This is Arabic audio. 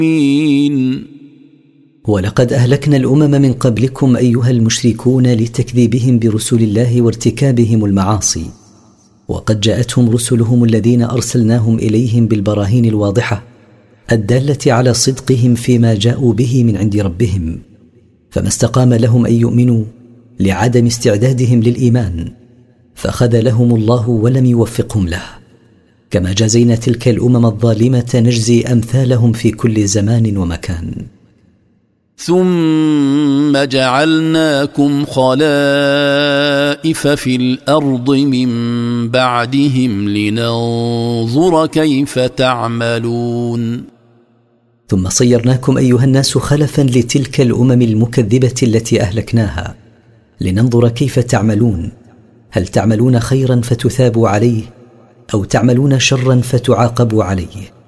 ولقد أهلكنا الأمم من قبلكم أيها المشركون لتكذيبهم برسل الله وارتكابهم المعاصي، وقد جاءتهم رسلهم الذين أرسلناهم إليهم بالبراهين الواضحة الدالة على صدقهم فيما جاءوا به من عند ربهم، فما استقام لهم أن يؤمنوا لعدم استعدادهم للإيمان، فخذلهم الله ولم يوفقهم له. كما جازينا تلك الأمم الظالمة نجزي أمثالهم في كل زمان ومكان. ثم جعلناكم خلائف في الأرض من بعدهم لننظر كيف تعملون. ثم صيرناكم أيها الناس خلفا لتلك الأمم المكذبة التي أهلكناها لننظر كيف تعملون، هل تعملون خيرا فتثابوا عليه أو تعملون شرا فتعاقبوا عليه.